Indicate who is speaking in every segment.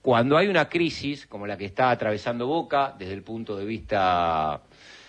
Speaker 1: cuando hay una crisis como la que está atravesando Boca, desde el punto de vista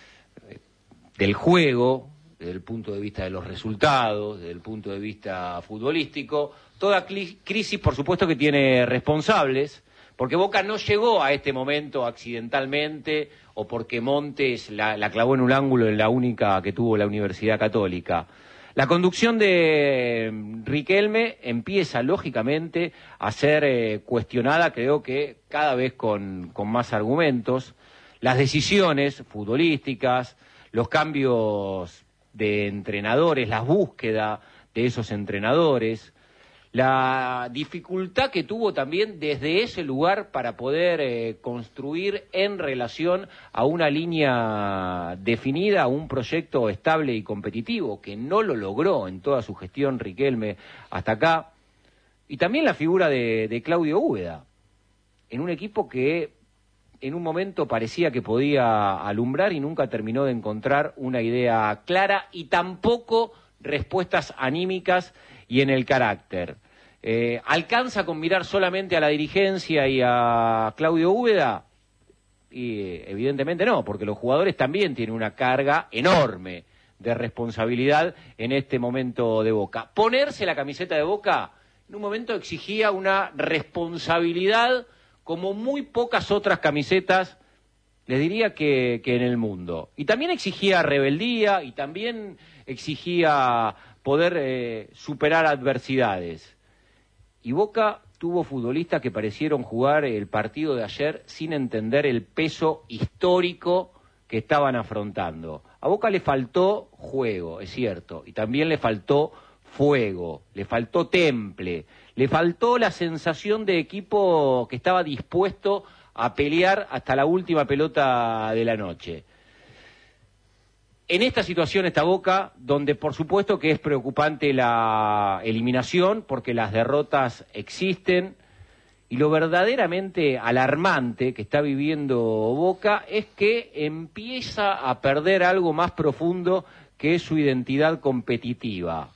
Speaker 1: del juego, desde el punto de vista de los resultados, desde el punto de vista futbolístico, toda crisis por supuesto que tiene responsables, porque Boca no llegó a este momento accidentalmente o porque Montes la clavó en un ángulo en la única que tuvo la Universidad Católica. La conducción de Riquelme empieza lógicamente a ser cuestionada, creo que cada vez con más argumentos. Las decisiones futbolísticas, los cambios de entrenadores, la búsqueda de esos entrenadores, la dificultad que tuvo también desde ese lugar para poder construir en relación a una línea definida, a un proyecto estable y competitivo, que no lo logró en toda su gestión Riquelme hasta acá, y también la figura de Claudio Úbeda, en un equipo que en un momento parecía que podía alumbrar y nunca terminó de encontrar una idea clara y tampoco respuestas anímicas y en el carácter. ¿Alcanza con mirar solamente a la dirigencia y a Claudio Úbeda? Y evidentemente no, porque los jugadores también tienen una carga enorme de responsabilidad en este momento de Boca. Ponerse la camiseta de Boca en un momento exigía una responsabilidad como muy pocas otras camisetas, les diría que en el mundo. Y también exigía rebeldía y también exigía poder superar adversidades. Y Boca tuvo futbolistas que parecieron jugar el partido de ayer sin entender el peso histórico que estaban afrontando. A Boca le faltó juego, es cierto, y también le faltó fuego, le faltó temple, le faltó la sensación de equipo que estaba dispuesto a pelear hasta la última pelota de la noche. En esta situación está Boca, donde por supuesto que es preocupante la eliminación, porque las derrotas existen, y lo verdaderamente alarmante que está viviendo Boca es que empieza a perder algo más profundo que es su identidad competitiva.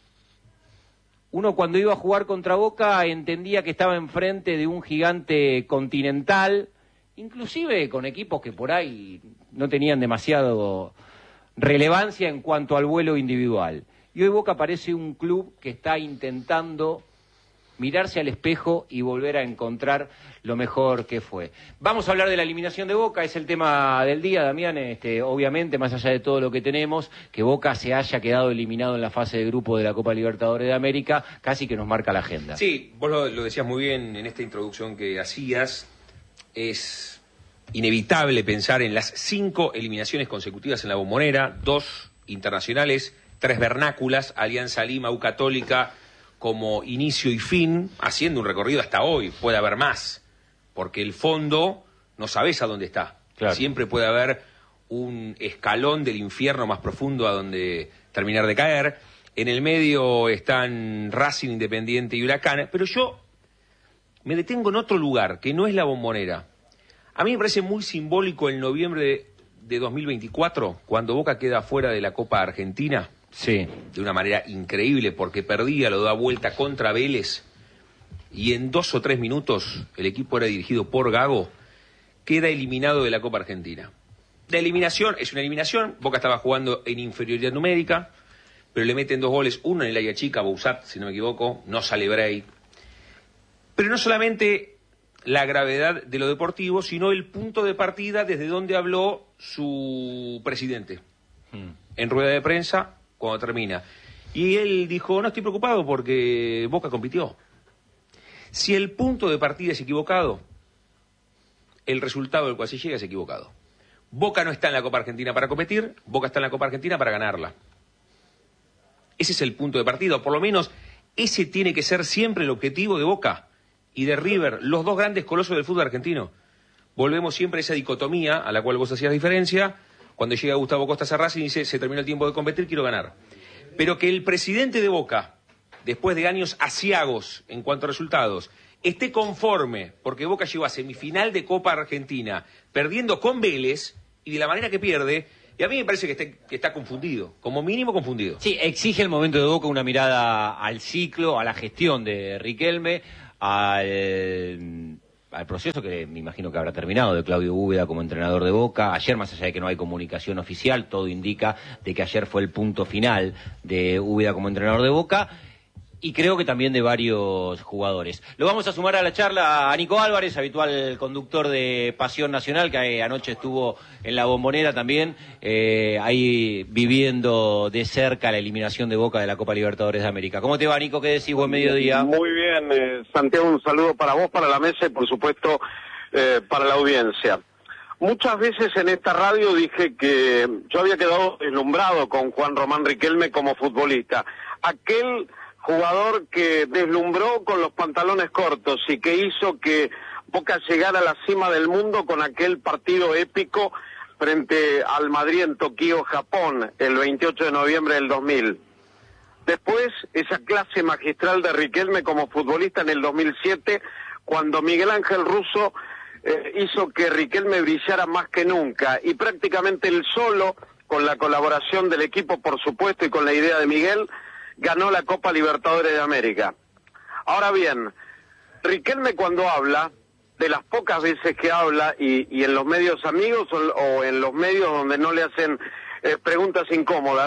Speaker 1: Uno cuando iba a jugar contra Boca entendía que estaba enfrente de un gigante continental, inclusive con equipos que por ahí no tenían demasiado relevancia en cuanto al vuelo individual. Y hoy Boca parece un club que está intentando mirarse al espejo y volver a encontrar lo mejor que fue. Vamos a hablar de la eliminación de Boca, es el tema del día, Damián. Obviamente, más allá de todo lo que tenemos, que Boca se haya quedado eliminado en la fase de grupo de la Copa Libertadores de América, casi que nos marca la agenda.
Speaker 2: Sí, vos lo decías muy bien en esta introducción que hacías. Es inevitable pensar en las 5 eliminaciones consecutivas en la Bombonera, 2 internacionales, 3 vernáculas, Alianza Lima, U Católica, como inicio y fin, haciendo un recorrido hasta hoy. Puede haber más, porque el fondo no sabés a dónde está. Claro. Siempre puede haber un escalón del infierno más profundo a donde terminar de caer. En el medio están Racing, Independiente y Huracán, pero yo me detengo en otro lugar, que no es la Bombonera. A mí me parece muy simbólico el noviembre de 2024, cuando Boca queda fuera de la Copa Argentina.
Speaker 1: Sí.
Speaker 2: De una manera increíble, porque perdía, lo da vuelta contra Vélez, y en 2 o 3 minutos, el equipo era dirigido por Gago, queda eliminado de la Copa Argentina. La eliminación es una eliminación, Boca estaba jugando en inferioridad numérica, pero le meten 2 goles, uno en el área chica, Bouzat, si no me equivoco, no sale break. Pero no solamente la gravedad de lo deportivo, sino el punto de partida desde donde habló su presidente. En rueda de prensa, cuando termina. Y él dijo, no estoy preocupado porque Boca compitió. Si el punto de partida es equivocado, el resultado del cual se llega es equivocado. Boca no está en la Copa Argentina para competir, Boca está en la Copa Argentina para ganarla. Ese es el punto de partida, o por lo menos ese tiene que ser siempre el objetivo de Boca y de River, los 2 grandes colosos del fútbol argentino. Volvemos siempre a esa dicotomía a la cual vos hacías diferencia. Cuando llega Gustavo Costa a Racing y dice, se terminó el tiempo de competir, quiero ganar. Pero que el presidente de Boca, después de años aciagos en cuanto a resultados, esté conforme, porque Boca llegó a semifinal de Copa Argentina, perdiendo con Vélez, y de la manera que pierde, y a mí me parece que está confundido, como mínimo confundido.
Speaker 1: Sí, exige el momento de Boca una mirada al ciclo, a la gestión de Riquelme, al proceso que me imagino que habrá terminado de Claudio Úbeda como entrenador de Boca. Ayer, más allá de que no hay comunicación oficial, todo indica de que ayer fue el punto final de Úbeda como entrenador de Boca. Y creo que también de varios jugadores. Lo vamos a sumar a la charla a Nico Álvarez, habitual conductor de Pasión Nacional, que anoche estuvo en la Bombonera también, ahí viviendo de cerca la eliminación de Boca de la Copa Libertadores de América. ¿Cómo te va, Nico? ¿Qué decís? Buen mediodía.
Speaker 3: Muy bien, Santiago, un saludo para vos, para la mesa y por supuesto para la audiencia. Muchas veces en esta radio dije que yo había quedado deslumbrado con Juan Román Riquelme como futbolista. Aquel jugador que deslumbró con los pantalones cortos y que hizo que Boca llegara a la cima del mundo con aquel partido épico frente al Madrid en Tokio, Japón, el 28 de noviembre del 2000. Después, esa clase magistral de Riquelme como futbolista en el 2007, cuando Miguel Ángel Russo hizo que Riquelme brillara más que nunca, y prácticamente él solo, con la colaboración del equipo, por supuesto, y con la idea de Miguel, ganó la Copa Libertadores de América. Ahora bien, Riquelme cuando habla, de las pocas veces que habla, y en los medios amigos o en los medios donde no le hacen preguntas incómodas,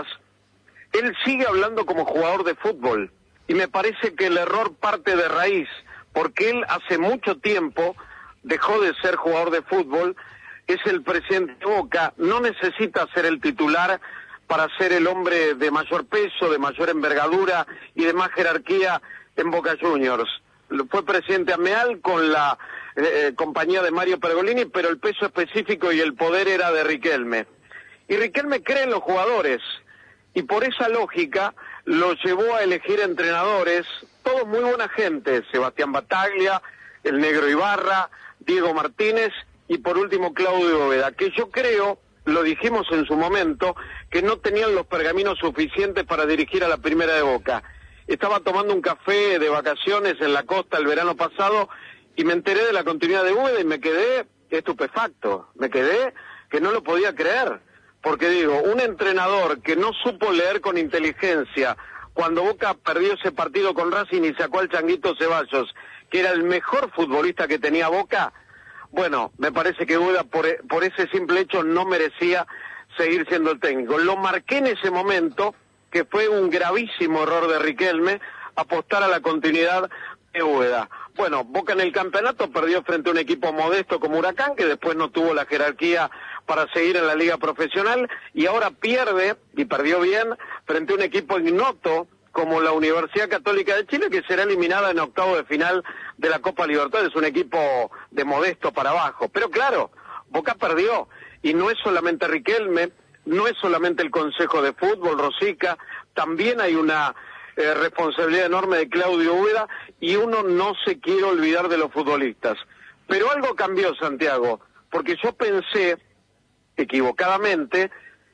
Speaker 3: él sigue hablando como jugador de fútbol, y me parece que el error parte de raíz, porque él hace mucho tiempo dejó de ser jugador de fútbol, es el presidente de Boca, no necesita ser el titular para ser el hombre de mayor peso, de mayor envergadura y de más jerarquía en Boca Juniors. Fue presidente Ameal con la compañía de Mario Pergolini, pero el peso específico y el poder era de Riquelme. Y Riquelme cree en los jugadores, y por esa lógica lo llevó a elegir entrenadores, todos muy buena gente, Sebastián Bataglia, el Negro Ibarra, Diego Martínez y por último Claudio Úbeda, que yo creo, lo dijimos en su momento, que no tenían los pergaminos suficientes para dirigir a la Primera de Boca. Estaba tomando un café de vacaciones en la costa el verano pasado y me enteré de la continuidad de Úbeda y me quedé estupefacto, me quedé que no lo podía creer, porque digo, un entrenador que no supo leer con inteligencia cuando Boca perdió ese partido con Racing y sacó al Changuito Ceballos, que era el mejor futbolista que tenía Boca, bueno, me parece que Úbeda por ese simple hecho no merecía seguir siendo el técnico. Lo marqué en ese momento, que fue un gravísimo error de Riquelme, apostar a la continuidad de Úbeda. Bueno, Boca en el campeonato perdió frente a un equipo modesto como Huracán, que después no tuvo la jerarquía para seguir en la liga profesional, y ahora pierde, y perdió bien, frente a un equipo ignoto como la Universidad Católica de Chile, que será eliminada en octavo de final de la Copa Libertadores, un equipo de modesto para abajo. Pero claro, Boca perdió, y no es solamente Riquelme, no es solamente el Consejo de Fútbol, Rosica, también hay una responsabilidad enorme de Claudio Úbeda, y uno no se quiere olvidar de los futbolistas. Pero algo cambió, Santiago, porque yo pensé, equivocadamente,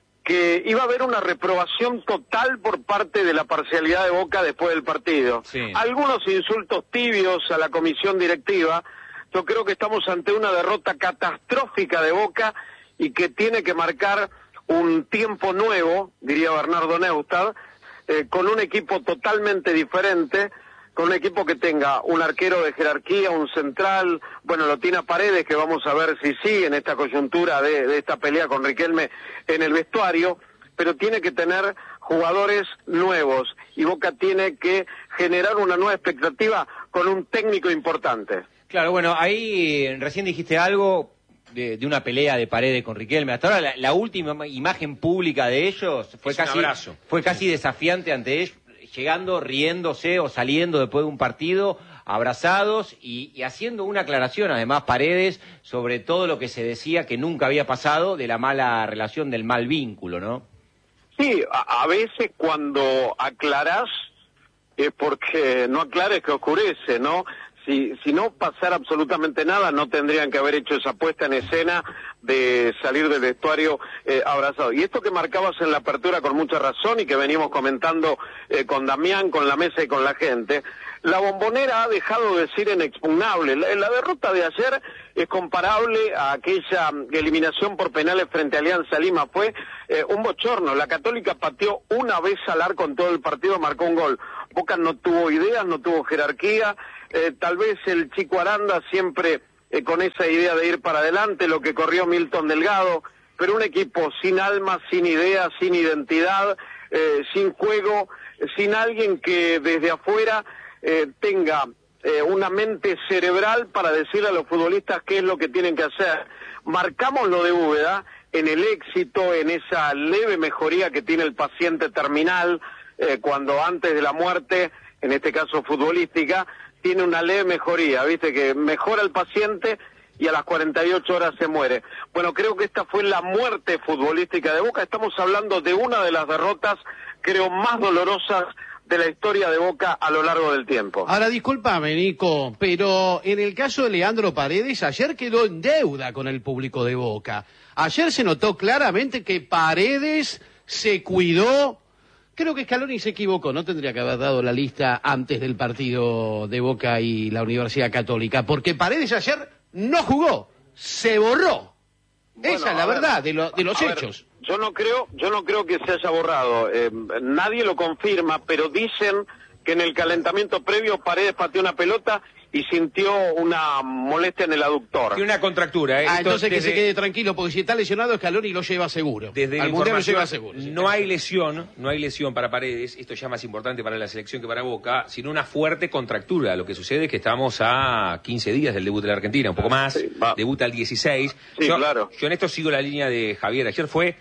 Speaker 3: que iba a haber una reprobación total por parte de la parcialidad de Boca después del partido. Sí. Algunos insultos tibios a la comisión directiva. Yo creo que estamos ante una derrota catastrófica de Boca y que tiene que marcar un tiempo nuevo, diría Bernardo Neustadt, con un equipo totalmente diferente, con un equipo que tenga un arquero de jerarquía, un central, bueno, lo tiene a Paredes, que vamos a ver si sigue en esta coyuntura de esta pelea con Riquelme en el vestuario, pero tiene que tener jugadores nuevos, y Boca tiene que generar una nueva expectativa con un técnico importante.
Speaker 1: Claro, bueno, ahí recién dijiste algo de una pelea de Paredes con Riquelme. Hasta ahora la última imagen pública de ellos fue casi desafiante ante ellos, llegando, riéndose o saliendo después de un partido, abrazados y haciendo una aclaración, además, Paredes, sobre todo lo que se decía que nunca había pasado de la mala relación, del mal vínculo, ¿no?
Speaker 3: Sí, a veces cuando aclarás es porque no aclares que oscurece, ¿no? Si no pasara absolutamente nada, no tendrían que haber hecho esa puesta en escena de salir del vestuario abrazado. Y esto que marcabas en la apertura con mucha razón y que venimos comentando con Damián, con la mesa y con la gente, la Bombonera ha dejado de ser inexpugnable. La derrota de ayer es comparable a aquella eliminación por penales frente a Alianza Lima. Fue un bochorno. La Católica pateó una vez al arco en todo el partido, marcó un gol. Boca no tuvo ideas, no tuvo jerarquía. Tal vez el Chico Aranda siempre con esa idea de ir para adelante, lo que corrió Milton Delgado, pero un equipo sin alma, sin idea, sin identidad, sin juego, sin alguien que desde afuera tenga una mente cerebral para decirle a los futbolistas qué es lo que tienen que hacer. Marcamos lo de Úbeda en el éxito, en esa leve mejoría que tiene el paciente terminal, cuando antes de la muerte, en este caso futbolística, tiene una leve mejoría, viste que mejora el paciente y a las 48 horas se muere. Bueno, creo que esta fue la muerte futbolística de Boca. Estamos hablando de una de las derrotas, creo, más dolorosas de la historia de Boca a lo largo del tiempo.
Speaker 4: Ahora, discúlpame, Nico, pero en el caso de Leandro Paredes, ayer quedó en deuda con el público de Boca. Ayer se notó claramente que Paredes se cuidó. Creo que Scaloni se equivocó, no tendría que haber dado la lista antes del partido de Boca y la Universidad Católica, porque Paredes ayer no jugó, se borró. Bueno, esa es la verdad de los hechos.
Speaker 3: Yo no creo que se haya borrado. Nadie lo confirma, pero dicen que en el calentamiento previo Paredes pateó una pelota y sintió una molestia en el aductor.
Speaker 2: Tiene una contractura,
Speaker 4: entonces que se quede tranquilo, porque si está lesionado Scaloni lo lleva seguro.
Speaker 2: Desde
Speaker 4: al Mundial lo lleva seguro.
Speaker 2: No hay lesión para Paredes, esto ya más importante para la selección que para Boca, sino una fuerte contractura. Lo que sucede es que estamos a 15 días del debut de la Argentina, un poco más, debuta el 16.
Speaker 3: Sí, claro.
Speaker 2: Yo en esto sigo la línea de Javier. Ayer fue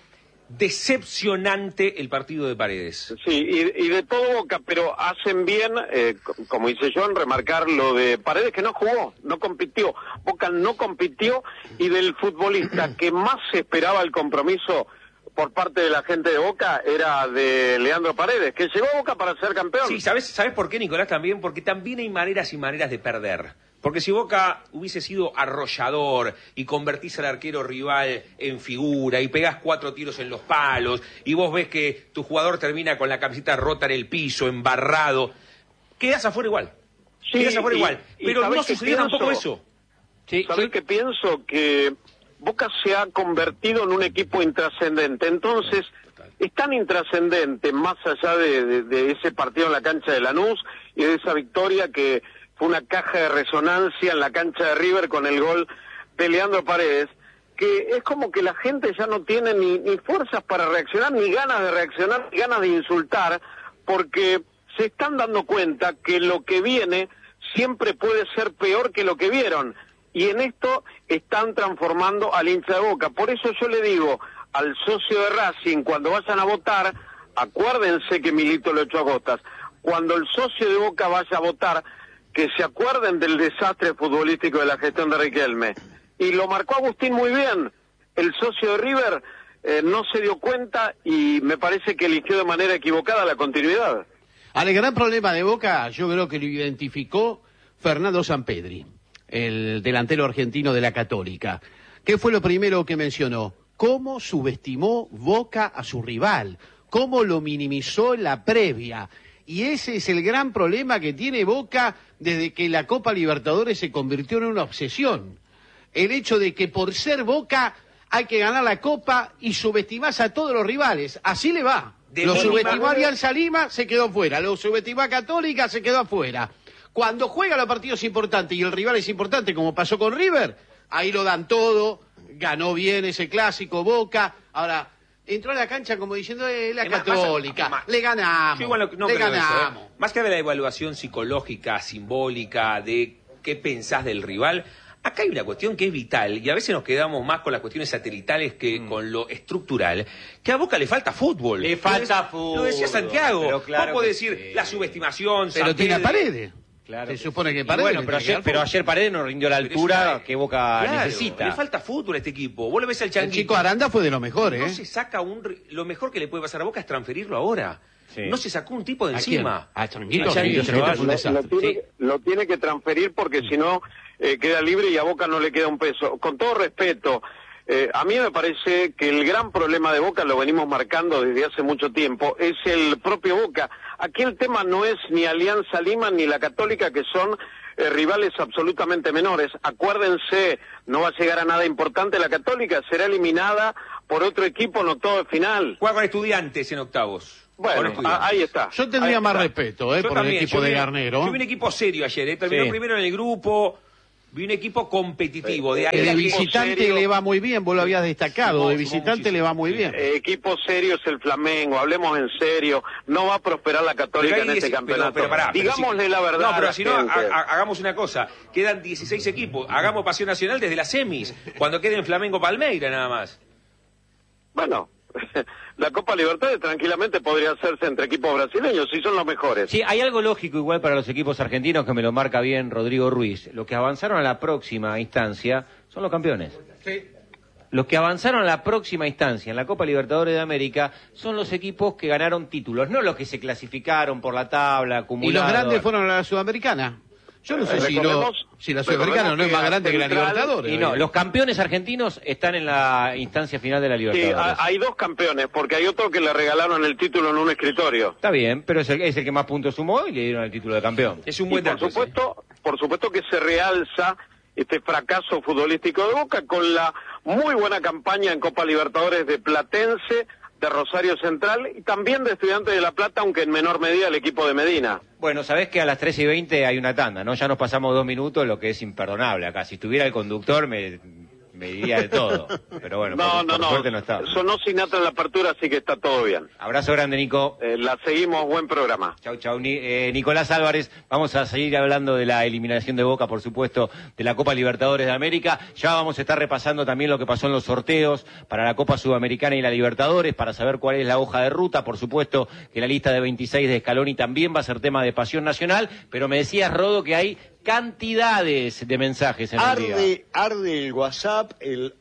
Speaker 2: decepcionante el partido de Paredes.
Speaker 3: Sí, y de todo Boca, pero hacen bien, como dice yo, en remarcar lo de Paredes, que no jugó, no compitió. Boca no compitió, y del futbolista que más se esperaba el compromiso por parte de la gente de Boca era de Leandro Paredes, que llegó a Boca para ser campeón.
Speaker 2: Sí, ¿sabes por qué, Nicolás? También porque también hay maneras y maneras de perder. Porque si Boca hubiese sido arrollador y convertís al arquero rival en figura y pegás 4 tiros en los palos y vos ves que tu jugador termina con la camiseta rota en el piso, embarrado, quedás afuera igual.
Speaker 3: Sí,
Speaker 2: quedás afuera igual. Pero no sucedió tampoco eso.
Speaker 3: Sí, ¿sabés qué pienso? Que Boca se ha convertido en un equipo intrascendente. Entonces, es tan intrascendente, más allá de ese partido en la cancha de Lanús y de esa victoria que fue una caja de resonancia en la cancha de River con el gol de Leandro Paredes, que es como que la gente ya no tiene ni fuerzas para reaccionar, ni ganas de reaccionar, ni ganas de insultar, porque se están dando cuenta que lo que viene siempre puede ser peor que lo que vieron, y en esto están transformando al hincha de Boca. Por eso yo le digo al socio de Racing, cuando vayan a votar, acuérdense que Milito lo echó a gotas. Cuando el socio de Boca vaya a votar, que se acuerden del desastre futbolístico de la gestión de Riquelme. Y lo marcó Agustín muy bien. El socio de River no se dio cuenta y me parece que eligió de manera equivocada la continuidad.
Speaker 4: El gran problema de Boca, yo creo que lo identificó Fernando Sampedri, el delantero argentino de la Católica. ¿Qué fue lo primero que mencionó? Cómo subestimó Boca a su rival, cómo lo minimizó en la previa. Y ese es el gran problema que tiene Boca desde que la Copa Libertadores se convirtió en una obsesión. El hecho de que por ser Boca hay que ganar la Copa y subestimás a todos los rivales. Así le va. Lo subestimó a Alianza Lima, se quedó fuera. Lo subestimó a Católica, se quedó afuera. Cuando juega los partidos importantes y el rival es importante, como pasó con River, ahí lo dan todo. Ganó bien ese clásico Boca. Ahora, entró a la cancha como diciendo, la Católica, le ganamos, le ganamos.
Speaker 2: Más que de la evaluación psicológica, simbólica, de qué pensás del rival, acá hay una cuestión que es vital, y a veces nos quedamos más con las cuestiones satelitales que con lo estructural, que a Boca le falta fútbol.
Speaker 1: Le falta fútbol.
Speaker 2: Lo decía Santiago,
Speaker 1: claro,
Speaker 2: vos podés decir la subestimación.
Speaker 4: Pero tiene a Paredes.
Speaker 1: Claro,
Speaker 4: se supone que Paredes.
Speaker 1: Bueno, pero ayer Paredes no rindió la altura que Boca necesita.
Speaker 2: Le falta fútbol a este equipo. Vos lo ves al Changuito.
Speaker 4: El chico Aranda fue de lo mejor,
Speaker 2: No se saca lo mejor que le puede pasar a Boca es transferirlo ahora. Sí. No se sacó un tipo de encima.
Speaker 4: A Changuito
Speaker 3: lo tiene que transferir porque si no queda libre y a Boca no le queda un peso. Con todo respeto, a mí me parece que el gran problema de Boca, lo venimos marcando desde hace mucho tiempo, es el propio Boca. Aquí el tema no es ni Alianza Lima ni la Católica, que son rivales absolutamente menores. Acuérdense, no va a llegar a nada importante la Católica, será eliminada por otro equipo en octavo de final.
Speaker 2: Juega con Estudiantes en octavos.
Speaker 3: Bueno, ahí está.
Speaker 4: Yo tendría más respeto por el equipo de Garnero.
Speaker 2: Yo vi un equipo serio ayer, terminó primero en el grupo, Vi un equipo competitivo. De ahí
Speaker 4: Que de
Speaker 2: la que-
Speaker 4: visitante
Speaker 3: serio.
Speaker 4: le va muy bien, vos lo habías destacado, de
Speaker 2: Sumó
Speaker 4: visitante
Speaker 2: muchísimo.
Speaker 4: le va muy bien.
Speaker 3: Equipo serio es el Flamengo, hablemos en serio, no va a prosperar la Católica
Speaker 2: Pero
Speaker 3: en
Speaker 2: ahí
Speaker 3: este
Speaker 2: pero-
Speaker 3: campeonato.
Speaker 2: pero pará, pero
Speaker 3: Digámosle
Speaker 2: si-
Speaker 3: la verdad.
Speaker 2: No, pero
Speaker 3: a la
Speaker 2: si no,
Speaker 3: gente.
Speaker 2: hagamos una cosa. Quedan 16 equipos. Hagamos Pasión Nacional desde las semis. Cuando queden Flamengo Palmeira nada más.
Speaker 3: Bueno, la Copa Libertadores tranquilamente podría hacerse entre equipos brasileños, si son los mejores.
Speaker 1: Sí, hay algo lógico igual para los equipos argentinos que me lo marca bien Rodrigo Ruiz. Los que avanzaron a la próxima instancia son los campeones. Los que avanzaron a la próxima instancia en la Copa Libertadores de América son los equipos que ganaron títulos, no los que se clasificaron por la tabla,
Speaker 4: Y los
Speaker 1: acumulados.
Speaker 4: grandes fueron a la Sudamericana. Yo no sé si
Speaker 3: Recordemos-
Speaker 4: la Sudamericana no es más grande que la
Speaker 3: Central
Speaker 4: Libertadores.
Speaker 1: Y no, los campeones argentinos están en la instancia final de la
Speaker 3: Sí,
Speaker 1: Libertadores.
Speaker 3: hay dos campeones, porque hay otro que le regalaron el título en un escritorio.
Speaker 1: Está bien, pero es el que más puntos sumó y le dieron el título de campeón.
Speaker 2: Es un
Speaker 3: Y
Speaker 2: buen dato. ese.
Speaker 3: por supuesto que se realza este fracaso futbolístico de Boca con la muy buena campaña en Copa Libertadores de Platense, de Rosario Central y también de Estudiantes de La Plata, aunque en menor medida el equipo de Medina.
Speaker 1: Bueno, sabés que a las 13:20 hay una tanda, ¿no? Ya nos pasamos 2 minutos, lo que es imperdonable acá. Si estuviera el conductor me diría de todo. Pero bueno, por suerte no está.
Speaker 3: Sonó Sinatra en la apertura, así que está todo bien.
Speaker 1: Abrazo grande, Nico.
Speaker 3: La seguimos, buen programa.
Speaker 1: Chau, chau. Nicolás Álvarez, vamos a seguir hablando de la eliminación de Boca, por supuesto, de la Copa Libertadores de América. Ya vamos a estar repasando también lo que pasó en los sorteos para la Copa Sudamericana y la Libertadores, para saber cuál es la hoja de ruta. Por supuesto que la lista de 26 de Scaloni también va a ser tema de Pasión Nacional, pero me decías, Rodo, que hay cantidades de mensajes en el día.
Speaker 5: Arde el WhatsApp, el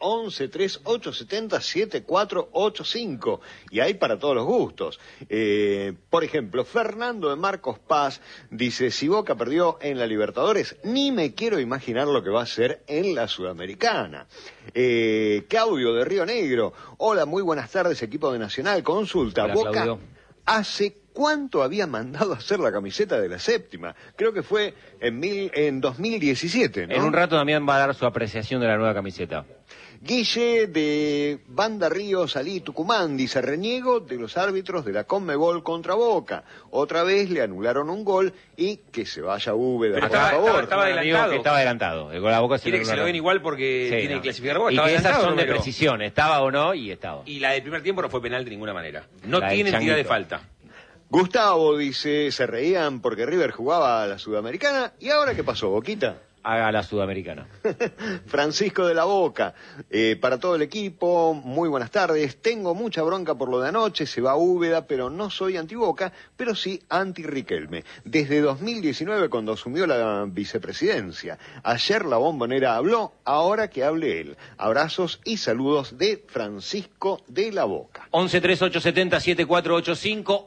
Speaker 5: 1138707485, y hay para todos los gustos. Por ejemplo, Fernando de Marcos Paz dice: si Boca perdió en la Libertadores, ni me quiero imaginar lo que va a hacer en la Sudamericana. Claudio de Río Negro: hola, muy buenas tardes, equipo de Nacional. Consulta,
Speaker 1: Hola,
Speaker 5: Boca
Speaker 1: Claudio.
Speaker 5: hace ¿cuánto había mandado a hacer la camiseta de la séptima? Creo que fue en 2017, ¿no?
Speaker 1: En un rato Damián va a dar su apreciación de la nueva camiseta.
Speaker 5: Guille de Banda Río Salí Tucumán dice: reniego de los árbitros de la Conmebol contra Boca. Otra vez le anularon un gol y que se vaya Úbeda,
Speaker 2: Pero
Speaker 5: por favor.
Speaker 2: estaba
Speaker 1: Digo
Speaker 2: adelantado.
Speaker 1: que estaba adelantado. El gol a Boca
Speaker 2: Quiere que se lo den igual porque
Speaker 1: Sí,
Speaker 2: tiene
Speaker 1: no.
Speaker 2: que clasificar Boca.
Speaker 1: Y
Speaker 2: Estaba
Speaker 1: que esas
Speaker 2: adelantado,
Speaker 1: son de
Speaker 2: Romero.
Speaker 1: precisión, estaba o no, y estaba.
Speaker 2: Y la del primer tiempo no fue penal de ninguna manera. No
Speaker 1: La del
Speaker 2: tiene entidad de
Speaker 1: Changuito.
Speaker 2: falta.
Speaker 5: Gustavo dice: se reían porque River jugaba a la Sudamericana. ¿Y ahora qué pasó, Boquita?
Speaker 1: Haga la Sudamericana.
Speaker 5: Francisco de la Boca: para todo el equipo, muy buenas tardes. Tengo mucha bronca por lo de anoche, se va Úbeda, pero no soy anti-Boca, pero sí anti-Riquelme. Desde 2019, cuando asumió la vicepresidencia. Ayer la Bombonera habló, ahora que hable él. Abrazos y saludos de Francisco de la Boca.
Speaker 1: 1138707485,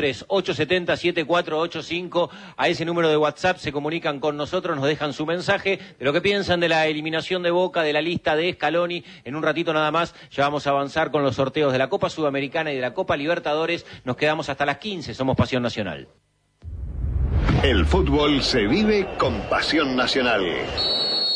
Speaker 1: 1138707485. A ese número de WhatsApp se comunican con nosotros, nos dejan su mensaje de lo que piensan de la eliminación de Boca, de la lista de Scaloni. En un ratito nada más ya vamos a avanzar con los sorteos de la Copa Sudamericana y de la Copa Libertadores. Nos quedamos hasta las 15, somos Pasión Nacional.
Speaker 5: El fútbol se vive con Pasión Nacional.